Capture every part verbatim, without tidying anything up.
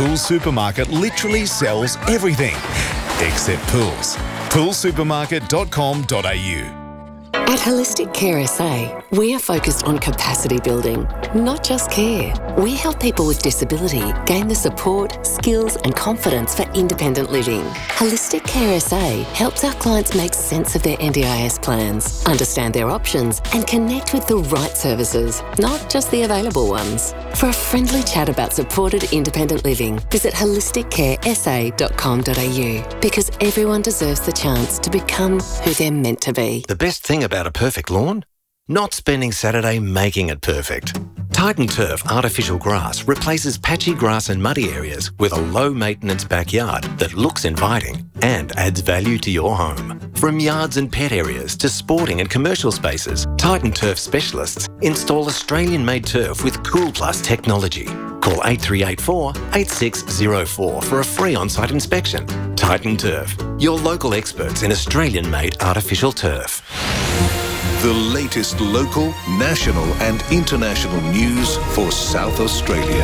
Pool Supermarket literally sells everything except pools. pool supermarket dot com dot a u. At Holistic Care S A, we are focused on capacity building, not just care. We help people with disability gain the support, skills and confidence for independent living. Holistic Care S A helps our clients make sense of their N D I S plans, understand their options and connect with the right services, not just the available ones. For a friendly chat about supported independent living, visit holistic care s a dot com dot a u, because everyone deserves the chance to become who they're meant to be. The best thing about a perfect lawn? Not spending Saturday making it perfect. Titan Turf artificial grass replaces patchy grass and muddy areas with a low-maintenance backyard that looks inviting and adds value to your home. From yards and pet areas to sporting and commercial spaces, Titan Turf specialists install Australian-made turf with Cool Plus technology. Call eight three eight four, eight six zero four for a free on-site inspection. Titan Turf, your local experts in Australian-made artificial turf. The latest local, national and international news for South Australia.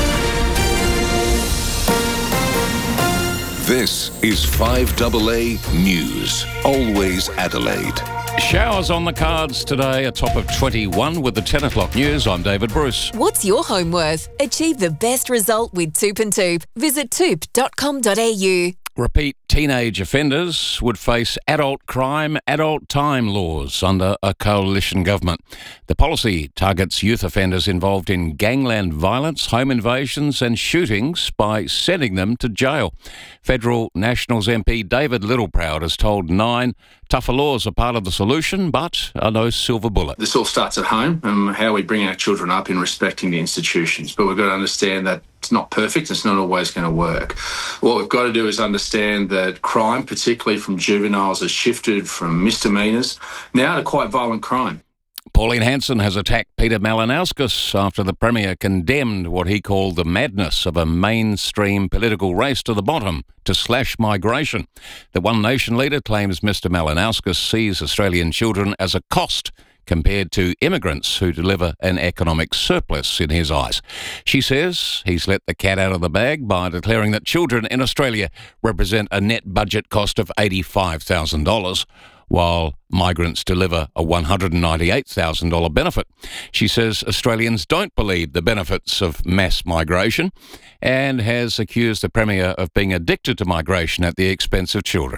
This is five A A News, always Adelaide. Showers on the cards today, a top of twenty-one with the ten o'clock news. I'm David Bruce. What's your home worth? Achieve the best result with Toop and Toop. Visit toop dot com dot a u. Repeat teenage offenders would face adult crime, adult time laws under a coalition government. The policy targets youth offenders involved in gangland violence, home invasions and shootings by sending them to jail. Federal Nationals M P David Littleproud has told Nine tougher laws are part of the solution, but are no silver bullet. This all starts at home and how we bring our children up in respecting the institutions. But we've got to understand that it's not perfect. It's not always going to work. What we've got to do is understand that crime, particularly from juveniles, has shifted from misdemeanors now to quite violent crime. Pauline Hanson has attacked Peter Malinauskas after the Premier condemned what he called the madness of a mainstream political race to the bottom to slash migration. The One Nation leader claims Mister Malinauskas sees Australian children as a cost compared to immigrants who deliver an economic surplus in his eyes. She says he's let the cat out of the bag by declaring that children in Australia represent a net budget cost of eighty-five thousand dollars, while migrants deliver a one hundred ninety-eight thousand dollars benefit. She says Australians don't believe the benefits of mass migration and has accused the Premier of being addicted to migration at the expense of children.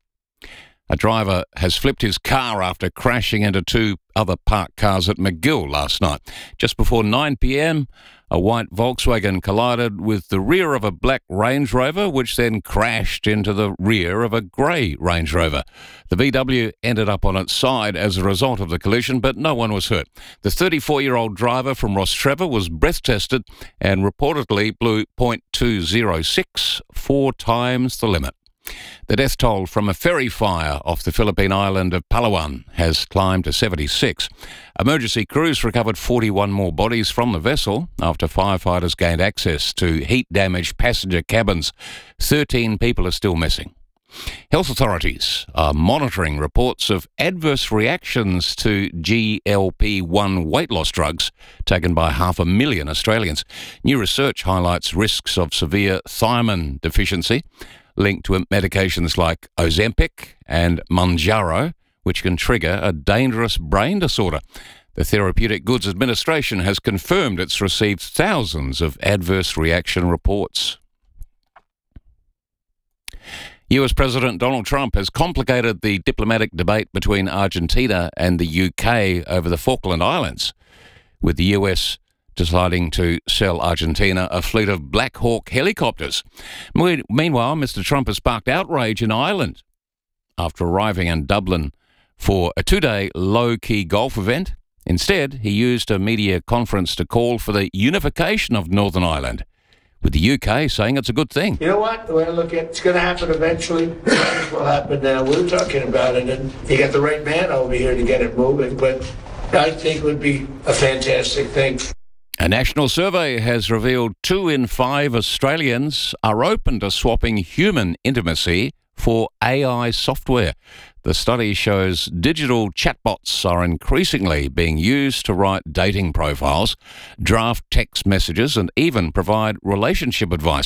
A driver has flipped his car after crashing into two other parked cars at McGill last night. Just before nine p.m, a white Volkswagen collided with the rear of a black Range Rover, which then crashed into the rear of a grey Range Rover. The V W ended up on its side as a result of the collision, but no one was hurt. The thirty-four-year-old driver from Rostrevor was breath tested and reportedly blew point two oh six, four times the limit. The death toll from a ferry fire off the Philippine island of Palawan has climbed to seventy-six. Emergency crews recovered forty-one more bodies from the vessel after firefighters gained access to heat-damaged passenger cabins. thirteen people are still missing. Health authorities are monitoring reports of adverse reactions to G L P one weight loss drugs taken by half a million Australians. New research highlights risks of severe thiamine deficiency linked to medications like Ozempic and Mounjaro, which can trigger a dangerous brain disorder. The Therapeutic Goods Administration has confirmed it's received thousands of adverse reaction reports. U S President Donald Trump has complicated the diplomatic debate between Argentina and the U K over the Falkland Islands, with the U S deciding to sell Argentina a fleet of Black Hawk helicopters. Meanwhile, Mister Trump has sparked outrage in Ireland after arriving in Dublin for a two-day low-key golf event. Instead, he used a media conference to call for the unification of Northern Ireland, with the U K saying it's a good thing. You know what? The way I look at it, it's going to happen eventually. It will happen now. We're talking about it, and you got the right man over here to get it moving, but I think it would be a fantastic thing. A national survey has revealed two in five Australians are open to swapping human intimacy for A I software. The study shows digital chatbots are increasingly being used to write dating profiles, draft text messages, and even provide relationship advice.